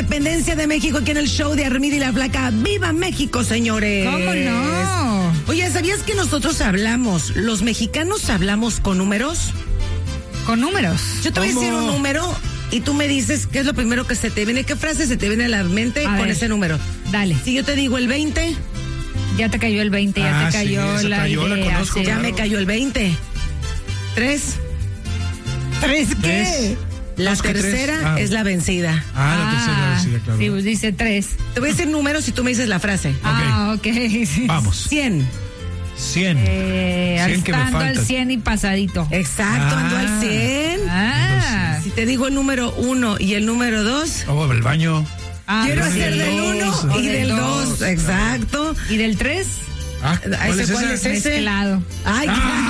independencia de México aquí en el show de Armida y la Flaca. ¡Viva México, señores! ¿Cómo no? Oye, ¿sabías que nosotros los mexicanos hablamos con números? Con números. Yo te voy a decir un número y tú me dices qué es lo primero que se te viene, qué frase se te viene a la mente con ese número. Dale. Si yo te digo el 20... Ya te cayó el 20, ya te cayó sí, la idea. La conozco, ya me cayó el 20. 3. ¿3 qué? La tercera es la vencida. La tercera es la vencida, claro. Sí, pues dice 3. Te voy a decir números y tú me dices la frase. Ok. Sí. Vamos. 100. 100 que me ando faltan. al 100 y pasadito. Exacto, ando al 100. Si te digo el número 1 y el número 2. El baño. Quiero hacer del 1 y del 2. Exacto. ¿Y del 3? ¿Cuál es ese? Mezclado. Ay.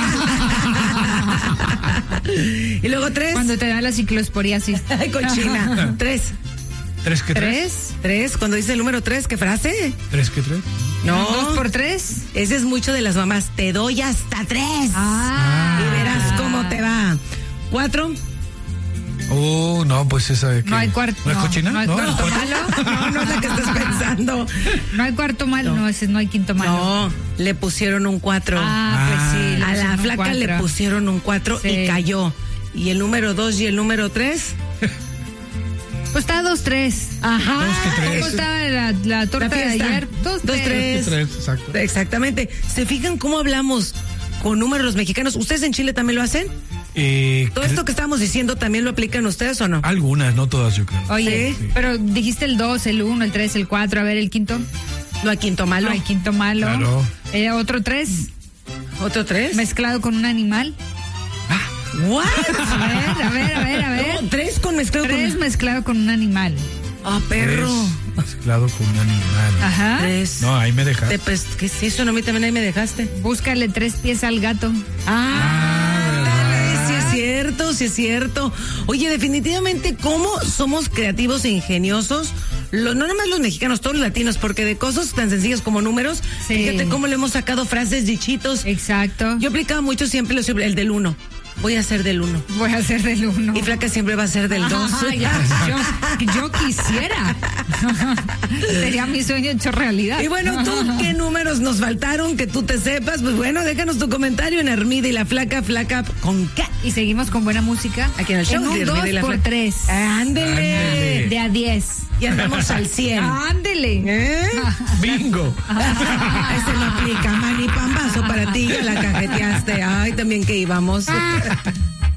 Y luego 3. Cuando te da la ciclosporiasis. Ay, cochina. 3. ¿3 qué 3? 3. Cuando dice el número 3, ¿qué frase? ¿3 qué 3? No. 2 por 3. Ese es mucho de las mamás. Te doy hasta 3. Y verás cómo te va. 4. No, pues esa de que... No hay cuarto. ¿No es cochina? No hay cuarto No, malo. no es la que estás pensando. No hay cuarto malo. No, ese no hay quinto malo. No, le pusieron un 4. Pues sí. A la Flaca 4. le pusieron un 4 y cayó. ¿Y el número 2 y el número 3? Pues está 2-3. Ajá. ¿Cómo estaba la torta de ayer? 2-3. 3, exacto. Exactamente. ¿Se fijan cómo hablamos con números los mexicanos? ¿Ustedes en Chile también lo hacen? ¿Todo esto que estamos diciendo también lo aplican ustedes o no? Algunas, no todas, yo creo. Oye, ¿Sí? pero dijiste el 2, el 1, el 3, el 4. A ver, el quinto. No hay quinto malo. No hay quinto malo. Claro. Otro 3. ¿Otro 3? Mezclado con un animal. ¿What? A ver. No, 3 con mezclado 3 mezclado con un animal. Perro. 3 mezclado con un animal. Ajá. 3. No, ahí me dejaste. ¿Qué es eso? No, a mí también ahí me dejaste. Búscale 3 pies al gato. Sí es cierto. Oye, definitivamente, ¿cómo somos creativos e ingeniosos? No nada más los mexicanos, todos los latinos, porque de cosas tan sencillas como números, fíjate cómo le hemos sacado frases, dichitos. Exacto. Yo aplicaba mucho siempre el del 1. Voy a ser del 1. Voy a ser del 1. Y Flaca siempre va a ser del 2. Yo quisiera. Sería mi sueño hecho realidad. Y bueno, ¿tú qué números nos faltaron que tú te sepas? Pues bueno, déjanos tu comentario en Armida y la Flaca con K. Y seguimos con buena música. Aquí en el show. En un 2 por 3. Ándele. De a 10. Y andamos al 100. Ándele. ¡Bingo! Ese no aplica, mani pambazo para ti, ya la cajeteaste. Ay, también que íbamos.